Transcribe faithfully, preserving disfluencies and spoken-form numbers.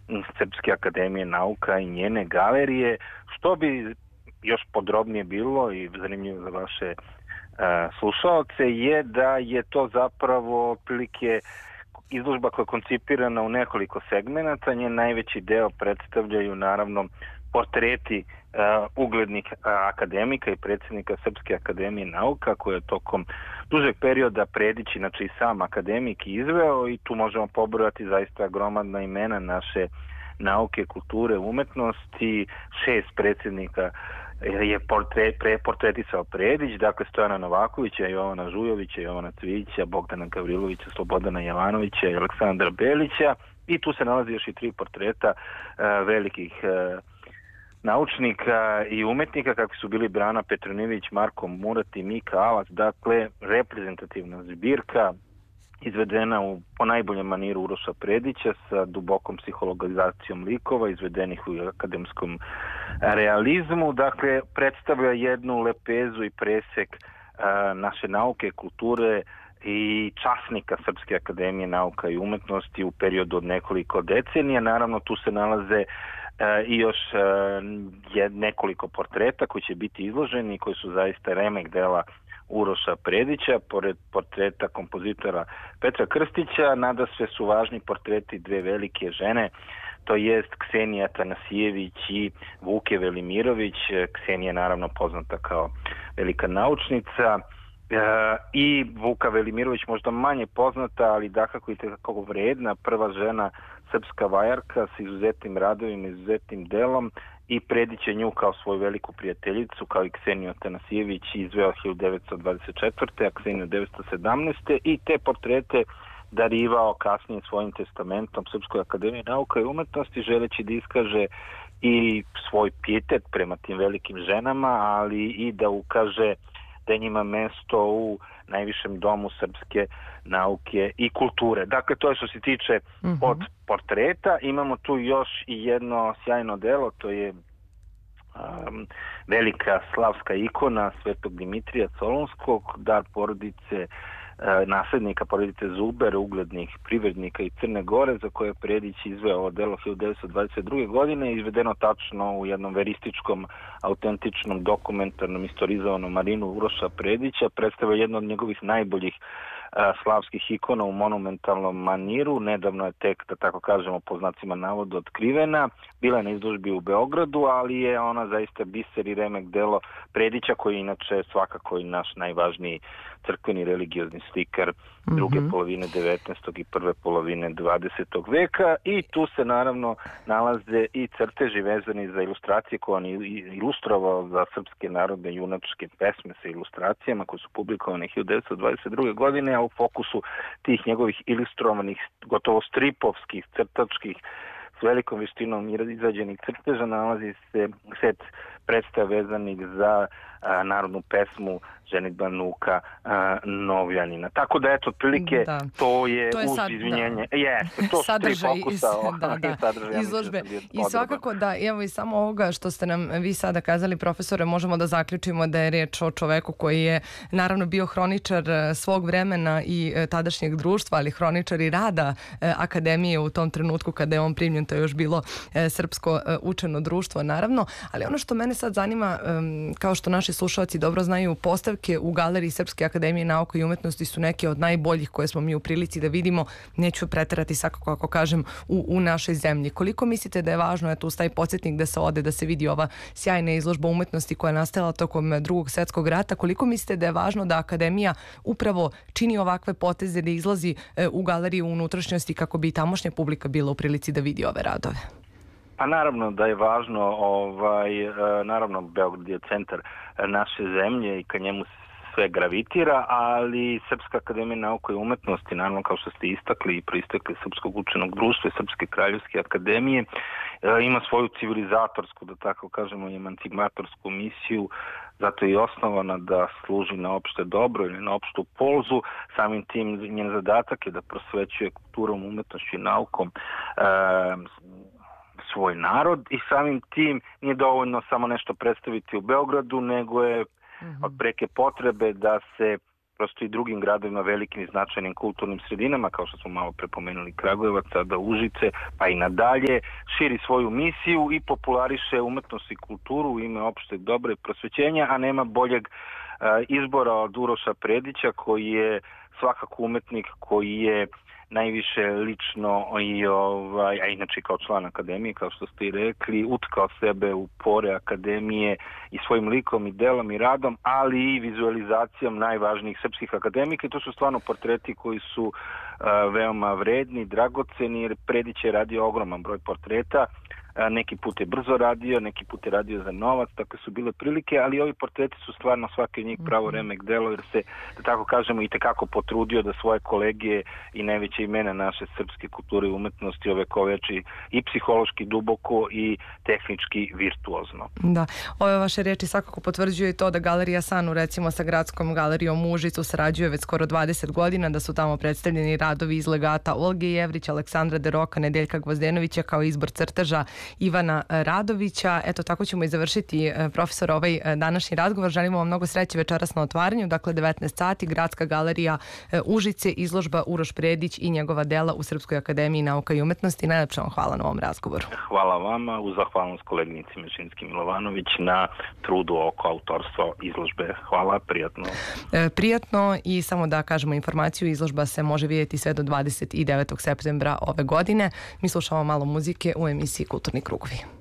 Srpske akademije nauka i njene galerije. Što bi još podrobnije bilo i zanimljivo za vaše uh, slušaoce je da je to zapravo otprilike izložba koja je koncipirana u nekoliko segmenata. Njen najveći deo predstavljaju naravno portreti uh, uglednih uh, akademika i predsjednika Srpske akademije nauka koje je tokom dužeg perioda Predić, inače i sam akademik, izveo, i tu možemo pobrojati zaista gromadna imena naše nauke, kulture, umetnosti. Šest predsjednika je portret, pre, portretisao Predić, dakle Stojana Novakovića, Jovana Žujovića, Jovana Cvijića, Bogdana Gavrilovića, Slobodana Jovanovića i Aleksandra Belića, i tu se nalazi još i tri portreta uh, velikih uh, naučnika i umetnika kakvi su bili Brana Petronijević, Marko Murat i Mika Alac. Dakle, reprezentativna zbirka izvedena u po najboljem maniru Uroša Predića sa dubokom psihologizacijom likova izvedenih u akademskom realizmu. Dakle, predstavlja jednu lepezu i presek a, naše nauke, kulture i časnika Srpske akademije nauka i umetnosti u periodu od nekoliko decenija. Naravno, tu se nalaze Uh, i još uh, je nekoliko portreta koji će biti izloženi, koji su zaista remek dela Uroša Predića, pored portreta kompozitora Petra Krstića. Nadasve su važni portreti dve velike žene, to jest Ksenija Tanasijević i Vuke Velimirović. Ksenija je naravno poznata kao velika naučnica, Uh, i Vuka Velimirović možda manje poznata, ali dakako i tako vredna, prva žena srpska vajarka sa izuzetnim radovima, izuzetnim delom, i Predić je nju kao svoju veliku prijateljicu, kao i Kseniju Tanasijević, izveo hiljadu devetsto dvadeset četvrte. a Kseniju devetsto sedamnaeste. i te portrete darivao kasnije svojim testamentom Srpskoj akademiji nauka i umetnosti, želeći da iskaže i svoj pijetet prema tim velikim ženama, ali i da ukaže da je njima mesto u najvišem domu srpske nauke i kulture. Dakle, to je što se tiče mm-hmm. od portreta. Imamo tu još i jedno sjajno delo, to je um, velika slavska ikona Svetog Dimitrija Solunskog, dar porodice, uh, naslednika porodice Zuber, uglednih privrednika i Crne Gore, za koje je Predić izveo ovo delo hiljadu devetsto dvadeset druge. godine, izvedeno tačno u jednom verističkom, autentičnom, dokumentarnom, istorizovanom marinu Uroša Predića. Predstavlja jedno od njegovih najboljih a, slavskih ikona u monumentalnom maniru. Nedavno je tek, da tako kažemo, po znacima navoda otkrivena. Bila je na izložbi u Beogradu, ali je ona zaista biser i remek delo Predića, koji je inače svakako i naš najvažniji crkveni religiozni slikar mm-hmm. druge polovine devetnaestog i prve polovine dvadesetog veka. I tu se naravno nalaze i crteži vezani za ilustracije koje on je ilustrovao za srpske narodne junačke pesme sa ilustracijama koje su publikovane hiljadu devetsto dvadeset druge. godine, a u fokusu tih njegovih ilustrovanih, gotovo stripovskih, crtačkih, s velikom veštinom izrađenih crteža nalazi se set predstava vezanih za a, narodnu pesmu Ženidba Nuka a, Novljanina. Tako da, eto, otprilike da. to je, to je uz sad, izvinjenje. Da. Jeste, to su tri fokusa. Da, da, sadržaj, izložbe. I svakako da, evo i samo ovoga što ste nam vi sada kazali, profesore, možemo da zaključimo da je reč o čoveku koji je naravno bio hroničar svog vremena i tadašnjeg društva, ali hroničar i rada akademije u tom trenutku kada je on primljen. To je još bilo srpsko učeno društvo, naravno. Ali ono što mene sad zanima, kao što naši slušalci dobro znaju, postavke u Galeriji Srpske akademije nauka i umetnosti su neke od najboljih koje smo mi u prilici da vidimo, neću preterati svakako ako kažem, u, u našoj zemlji. Koliko mislite da je važno, eto, uz taj podsjetnik da se ode, da se vidi ova sjajna izložba umetnosti koja je nastala tokom Drugog svjetskog rata, koliko mislite da je važno da akademija upravo čini ovakve poteze, da izlazi u galeriju u unutrašnjosti kako bi i tamošnja publika bila u prilici da vidi ove radove? Pa naravno da je važno, ovaj, naravno Beograd je centar naše zemlje i ka njemu sve gravitira, ali Srpska akademija nauka i umetnosti, naravno kao što ste istakli i proistekli Srpskog učenog društva i Srpske kraljevske akademije, ima svoju civilizatorsku, da tako kažemo, i emancipatorsku misiju, zato je i osnovana da služi na opšte dobro ili na opštu polzu. Samim tim njen zadatak je da prosvećuje kulturom, umetnošću i naukom svoj narod, i samim tim nije dovoljno samo nešto predstaviti u Beogradu, nego je mm-hmm. od preke potrebe da se prosto i drugim gradovima, velikim i značajnim kulturnim sredinama, kao što smo malo prepomenuli Kragujevac, sada Užice, pa i nadalje, širi svoju misiju i populariše umetnost i kulturu u ime opšteg dobra i prosvećenja, a nema boljeg izbora od Uroša Predića, koji je svakako umetnik koji je najviše lično i ovaj, a inače kao član akademije, kao što ste i rekli, utkao sebe u pore akademije i svojim likom i delom i radom, ali i vizualizacijom najvažnijih srpskih akademika. I to su stvarno portreti koji su uh, veoma vredni, dragoceni, jer Predić je radio ogroman broj portreta. Neki put je brzo radio, neki put je radio za novac, takve su bile prilike, ali ovi portreti su stvarno svaki od njih pravo remek delo, jer se, da tako kažemo, i tekako potrudio da svoje kolege i najveće imena naše srpske kulture i umetnosti ovekoveči i psihološki duboko i tehnički virtuozno. Da, ove vaše reči svakako potvrđuju i to da Galerija Sanu, recimo sa Gradskom galerijom u Užicu, sarađuje već skoro dvadeset godina, da su tamo predstavljeni radovi iz legata Olge Jevrić, Aleksandra Deroka, Nedeljka Gvozdenovića, kao izbor crteža Ivana Radovića. Eto, tako ćemo i završiti, profesor, ovaj današnji razgovor. Želimo vam mnogo sreće večeras na otvaranju. Dakle, devetnaest sati, Gradska galerija Užice, izložba Uroš Predić i njegova dela u Srpskoj akademiji nauka i umetnosti. Najlepše vam hvala na ovom razgovoru. Hvala vama, uz zahvalnost koleginici Mešinski Milovanović na trudu oko autorstva izložbe. Hvala, prijatno. E, prijatno i samo da kažemo informaciju, izložba se može vidjeti sve do dvadeset devetog septembra ove godine. Mi slušamo malo muzike u emisiji Kulturni krugovi.